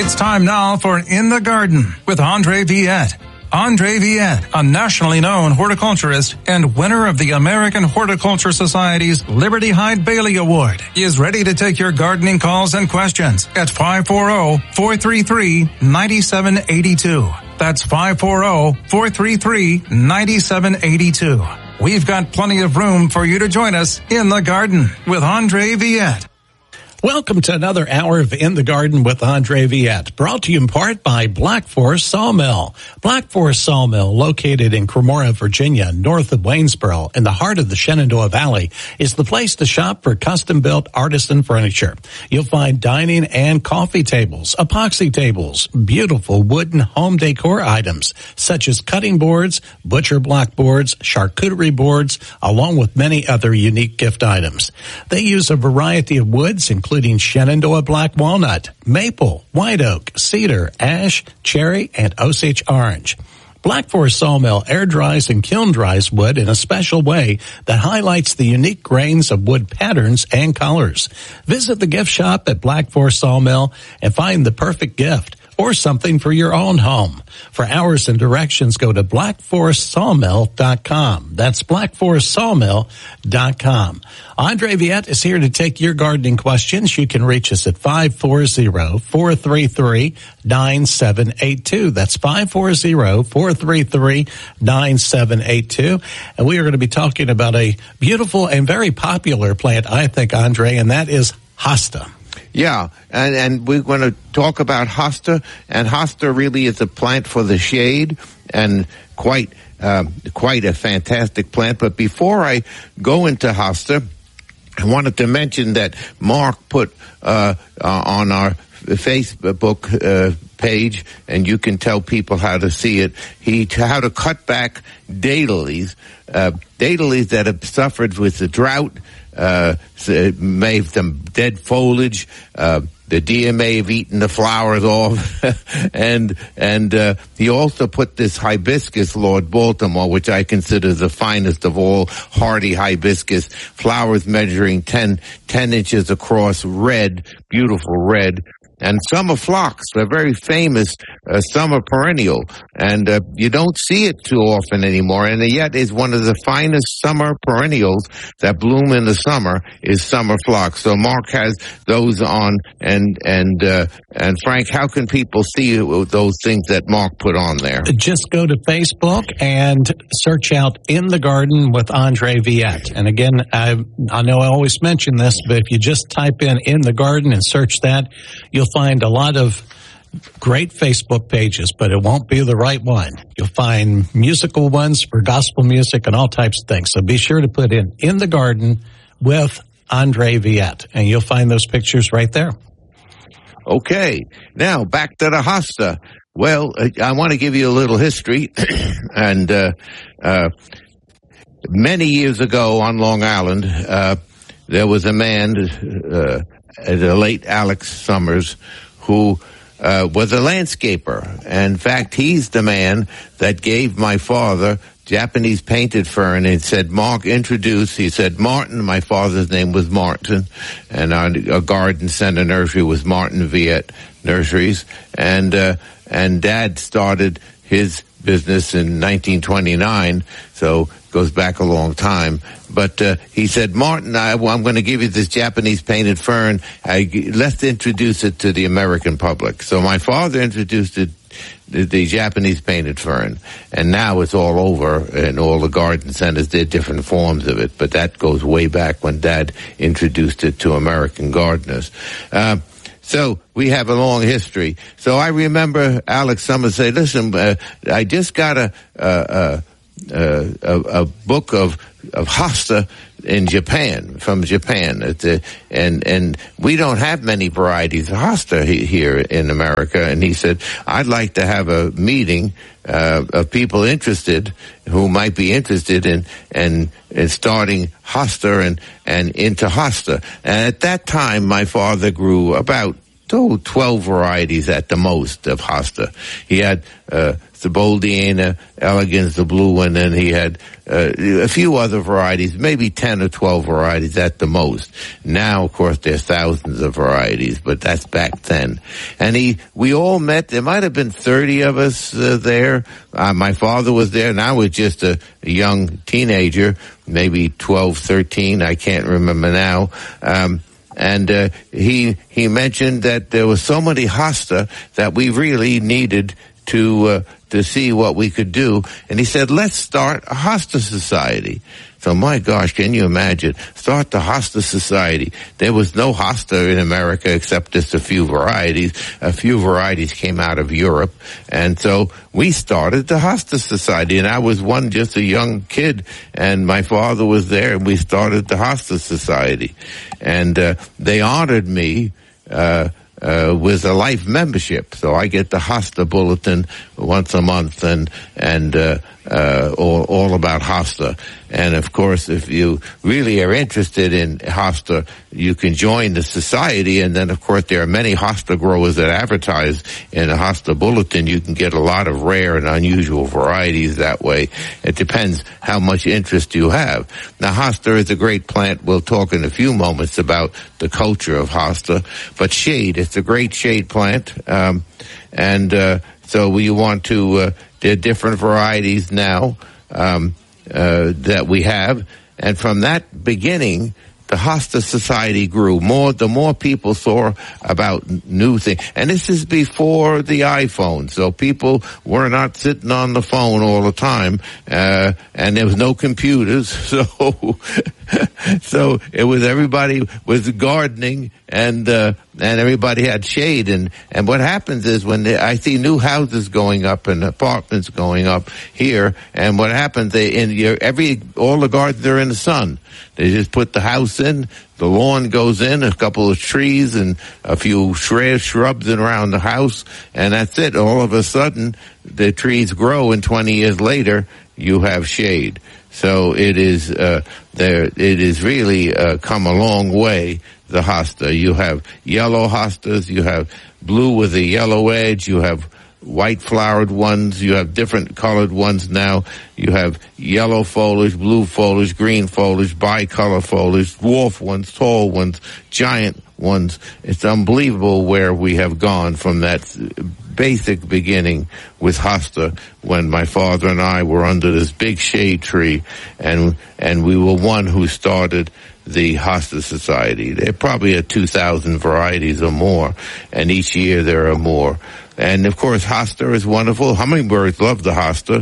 It's time now for In the Garden with Andre Viette. Andre Viette, a nationally known horticulturist and winner of the American Horticulture Society's Liberty Hyde Bailey Award, is ready to take your gardening calls and questions at 540-433-9782. That's 540-433-9782. We've got plenty of room for you to join us in the garden with Andre Viette. Welcome to another hour of In the Garden with Andre Viette, brought to you in part by Black Forest Sawmill. Black Forest Sawmill, located in Cremora, Virginia, north of Waynesboro, in the heart of the Shenandoah Valley, is the place to shop for custom-built artisan furniture. You'll find dining and coffee tables, epoxy tables, beautiful wooden home decor items, such as cutting boards, butcher block boards, charcuterie boards, along with many other unique gift items. They use a variety of woods, including Shenandoah black walnut, maple, white oak, cedar, ash, cherry, and Osage orange. Black Forest Sawmill air dries and kiln dries wood in a special way that highlights the unique grains of wood patterns and colors. Visit the gift shop at Black Forest Sawmill and find the perfect gift or something for your own home. For hours and directions, go to blackforestsawmill.com. That's blackforestsawmill.com. Andre Viette is here to take your gardening questions. You can reach us at 540-433-9782. That's 540-433-9782. And we are going to be talking about a beautiful and very popular plant, I think, Andre, and that is hosta. Yeah, and we're going to talk about hosta, and hosta really is a plant for the shade, and quite a fantastic plant. But before I go into hosta, I wanted to mention that Mark put on our Facebook page, and you can tell people how to see it, how to cut back daylilies that have suffered with the drought. May have some dead foliage. The deer may have eaten the flowers off, and he also put this hibiscus, Lord Baltimore, which I consider the finest of all hardy hibiscus, flowers measuring 10 inches across, red, beautiful red. And summer phlox, a very famous summer perennial, and you don't see it too often anymore, and yet is one of the finest summer perennials that bloom in the summer is summer phlox. So Mark has those on, and Frank, how can people see those things that Mark put on there? Just go to Facebook and search out In the Garden with Andre Viette. And again, I know I always mention this, but if you just type in the Garden and search that, you'll find a lot of great Facebook pages, but it won't be the right one. You'll find musical ones for gospel music and all types of things. So be sure to put in the Garden with Andre Viette, and you'll find those pictures right there. Okay. Now, back to the hosta. Well, I want to give you a little history. And many years ago on Long Island, there was a man, the late Alex Summers, who was a landscaper. And in fact, he's the man that gave my father Japanese painted fern and said, Mark, introduce. He said, Martin, my father's name was Martin, and our garden center nursery was Martin Viette Nurseries. And Dad started his business in 1929, so goes back a long time. But he said, Martin, I'm going to give you this Japanese painted fern. Let's introduce it to the American public. So my father introduced it, the Japanese painted fern, and now it's all over, and all the garden centers did different forms of it. But that goes way back when Dad introduced it to American gardeners. So we have a long history. So I remember Alex Summers say, listen, I just got a book of hosta in Japan, from Japan. And we don't have many varieties of hosta here in America. And he said, I'd like to have a meeting of people interested, who might be interested in starting hosta and into hosta. And at that time, my father grew about 12 varieties at the most of hosta. He had Thibauldiana elegans, the blue one, and he had a few other varieties, maybe 10 or 12 varieties at the most. Now, of course, there's thousands of varieties, but that's back then. And we all met. There might have been 30 of us there. My father was there, and I was just a young teenager, maybe 12, 13. I can't remember now. And he mentioned that there was so many hosta that we really needed to see what we could do. And he said, let's start a hosta society. So my gosh, can you imagine? Start the hosta society. There was no hosta in America except just a few varieties. A few varieties came out of Europe. And so we started the hosta society. And I was just a young kid. And my father was there, and we started the hosta society. And they honored me with a life membership. So I get the hosta bulletin once a month and all about hosta. And of course, if you really are interested in hosta, you can join the society. And then, of course, there are many hosta growers that advertise in a hosta bulletin. You can get a lot of rare and unusual varieties that way. It depends how much interest you have. Now, hosta is a great plant. We'll talk in a few moments about the culture of hosta. But shade, it's a great shade plant. So you want to, there are different varieties now that we have. And from that beginning, the hosta society grew. The more people saw about new things. And this is before the iPhone. So people were not sitting on the phone all the time. And there was no computers. So it was, everybody was gardening and everybody had shade. And what happens is when I see new houses going up and apartments going up here, and what happens, all the gardens are in the sun. They just put the house in, the lawn goes in, a couple of trees and a few shrubs around the house, and that's it. All of a sudden, the trees grow, and 20 years later, you have shade. So it is really come a long way, the hosta. You have yellow hostas, you have blue with a yellow edge, you have white flowered ones, you have different colored ones now. You have yellow foliage, blue foliage, green foliage, bicolor foliage, dwarf ones, tall ones, giant ones. It's unbelievable where we have gone from that basic beginning with hosta when my father and I were under this big shade tree, and we were one who started the hosta society. There probably are 2,000 varieties or more, and each year there are more. And of course, hosta is wonderful. Hummingbirds love the hosta.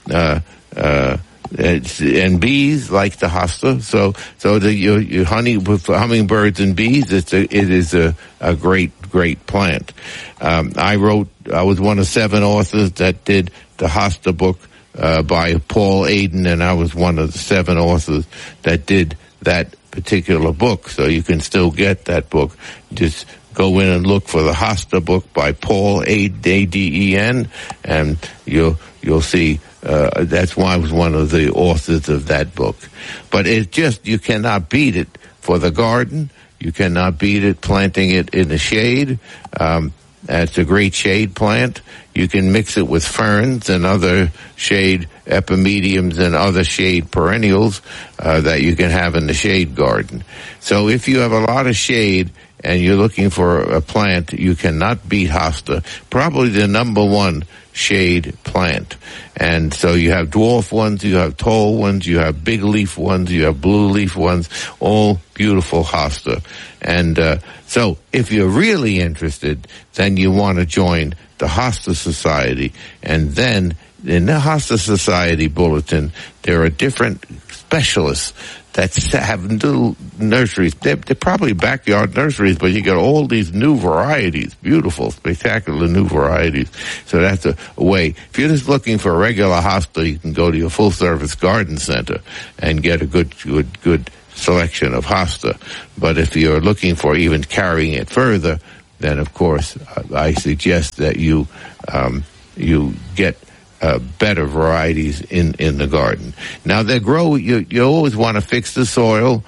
And bees like the hosta. So your honey with hummingbirds and bees, it is a great plant. I was one of 7 authors that did the hosta book, by Paul Aden, and I was one of the 7 authors that did that particular book. So you can still get that book. Just go in and look for the hosta book by Paul Aden, and you'll see. That's why I was one of the authors of that book. But you cannot beat it for the garden. You cannot beat it planting it in the shade. It's a great shade plant. You can mix it with ferns and other shade epimediums and other shade perennials that you can have in the shade garden. So if you have a lot of shade and you're looking for a plant, you cannot beat hosta. Probably the number one shade plant. And so you have dwarf ones, you have tall ones, you have big leaf ones, you have blue leaf ones, all beautiful hosta. And so if you're really interested, then you want to join the Hosta Society. And then in the Hosta Society bulletin, there are different specialists that have little nurseries. They're probably backyard nurseries, but you get all these new varieties, beautiful, spectacular new varieties. So that's a way. If you're just looking for a regular hosta, you can go to your full-service garden center and get a good selection of hosta. But if you're looking for even carrying it further, then of course I suggest that you get better varieties in the garden. Now they grow. You always want to fix the soil.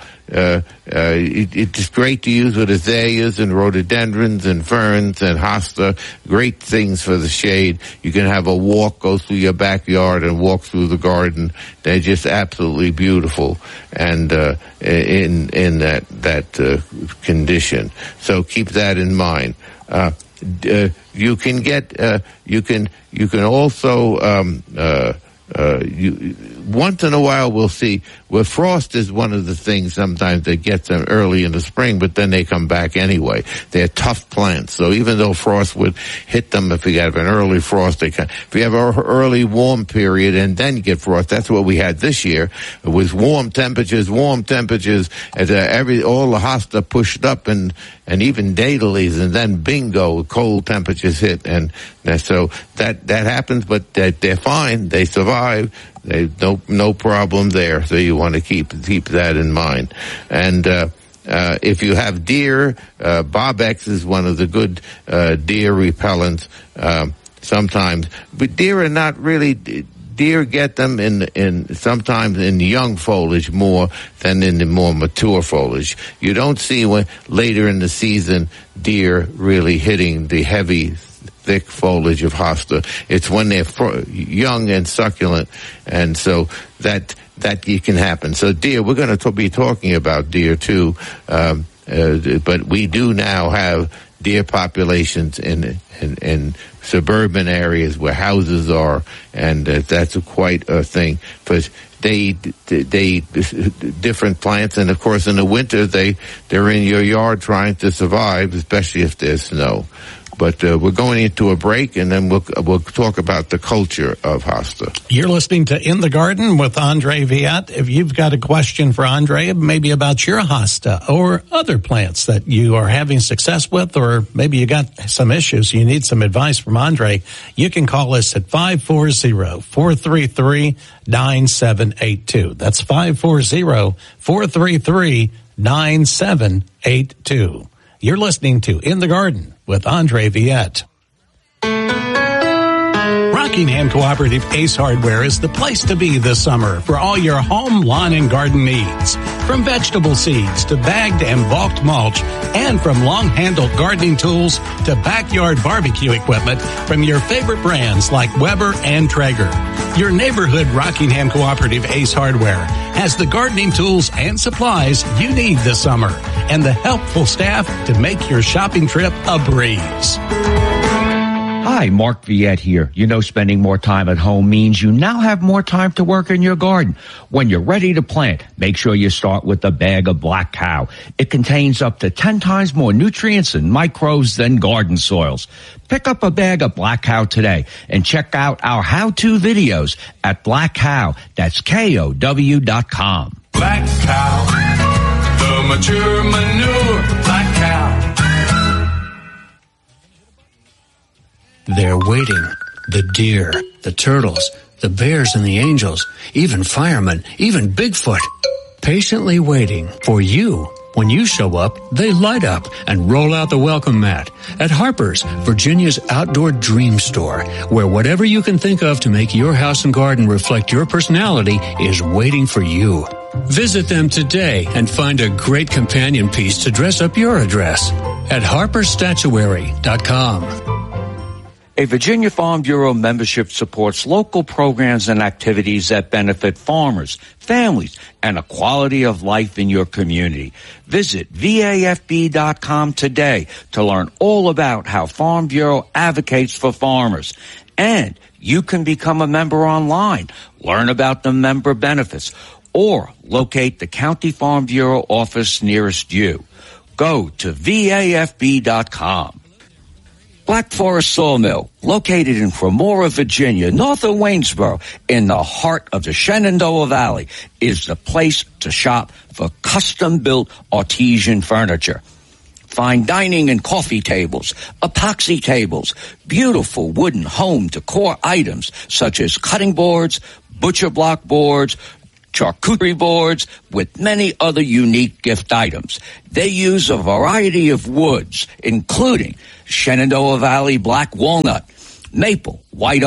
It's great to use with azaleas and rhododendrons and ferns and hosta. Great things for the shade. You can have a walk, go through your backyard and walk through the garden. They're just absolutely beautiful, and in that condition. So keep that in mind. You can get you can also once in a while we'll see where frost is one of the things sometimes that gets them early in the spring, but then they come back anyway. They're tough plants, so even though frost would hit them if you have an early frost, if you have an early warm period and then get frost, that's what we had this year. It was warm temperatures, and all the hosta pushed up and even daylilies, and then bingo, cold temperatures hit, and so that happens, but they're fine. They survive. They no problem there. So you want to keep that in mind. And if you have deer, Bob-X is one of the good deer repellents. Sometimes, but deer are not really. Deer get them in sometimes in young foliage more than in the more mature foliage. You don't see when later in the season deer really hitting the heavy, thick foliage of hosta. It's when they're young and succulent, and so that you can happen. So deer, we're going to be talking about deer too, but we do now have deer populations in suburban areas where houses are, and that's quite a thing. But they different plants, and of course in the winter they're in your yard trying to survive, especially if there's snow. But we're going into a break, and then we'll talk about the culture of hosta. You're listening to In the Garden with Andre Viet. If you've got a question for Andre, maybe about your hosta or other plants that you are having success with, or maybe you got some issues, you need some advice from Andre, you can call us at 540-433-9782. That's 540-433-9782. You're listening to In the Garden with Andre Viet. Rockingham Cooperative Ace Hardware is the place to be this summer for all your home, lawn, and garden needs. From vegetable seeds to bagged and bulked mulch, and from long-handled gardening tools to backyard barbecue equipment from your favorite brands like Weber and Traeger. Your neighborhood Rockingham Cooperative Ace Hardware has the gardening tools and supplies you need this summer and the helpful staff to make your shopping trip a breeze. Hi, Mark Viet here. You know, spending more time at home means you now have more time to work in your garden. When you're ready to plant, make sure you start with a bag of Black Cow. It contains up to 10 times more nutrients and microbes than garden soils. Pick up a bag of Black Cow today and check out our how-to videos at Black Cow. That's KOW.com. Black Cow, the mature manure, Black Cow. They're waiting. The deer, the turtles, the bears and the angels, even firemen, even Bigfoot. Patiently waiting for you. When you show up, they light up and roll out the welcome mat at Harper's, Virginia's outdoor dream store, where whatever you can think of to make your house and garden reflect your personality is waiting for you. Visit them today and find a great companion piece to dress up your address at harpersstatuary.com. A Virginia Farm Bureau membership supports local programs and activities that benefit farmers, families, and a quality of life in your community. Visit VAFB.com today to learn all about how Farm Bureau advocates for farmers. And you can become a member online, learn about the member benefits, or locate the County Farm Bureau office nearest you. Go to VAFB.com. Black Forest Sawmill, located in Cremora, Virginia, north of Waynesboro, in the heart of the Shenandoah Valley, is the place to shop for custom-built artesian furniture. Fine dining and coffee tables, epoxy tables, beautiful wooden home decor items such as cutting boards, butcher block boards, charcuterie boards, with many other unique gift items. They use a variety of woods, including Shenandoah Valley black walnut, maple, white oak,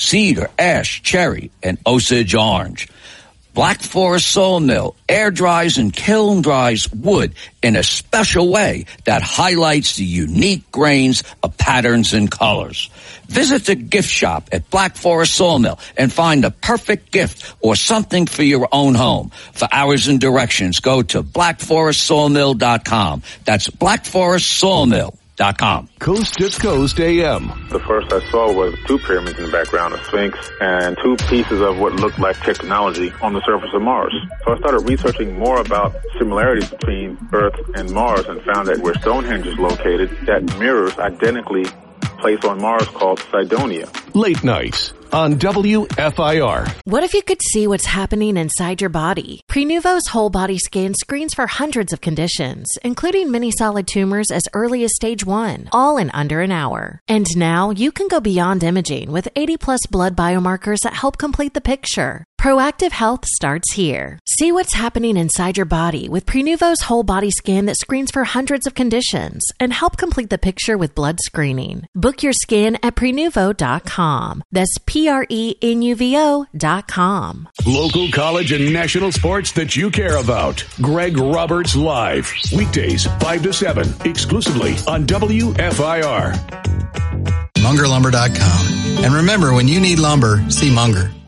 cedar, ash, cherry, and Osage orange. Black Forest Sawmill air dries and kiln dries wood in a special way that highlights the unique grains of patterns and colors. Visit the gift shop at Black Forest Sawmill and find the perfect gift or something for your own home. For hours and directions, go to blackforestsawmill.com. That's blackforestsawmill.com. Coast to Coast AM. The first I saw was two pyramids in the background, a sphinx, and two pieces of what looked like technology on the surface of Mars. So I started researching more about similarities between Earth and Mars and found that where Stonehenge is located, that mirrors identically a place on Mars called Cydonia. Late nights on WFIR. What if you could see what's happening inside your body? Prenuvo's whole body scan screens for hundreds of conditions, including many solid tumors as early as stage 1, all in under an hour. And now you can go beyond imaging with 80+ blood biomarkers that help complete the picture. Proactive health starts here. See what's happening inside your body with Prenuvo's whole body scan that screens for hundreds of conditions and help complete the picture with blood screening. Book your scan at Prenuvo.com. That's Prenuvo.com. Local college and national sports that you care about. Greg Roberts Live. Weekdays 5 to 7. Exclusively on WFIR. MungerLumber.com. And remember, when you need lumber, see Munger.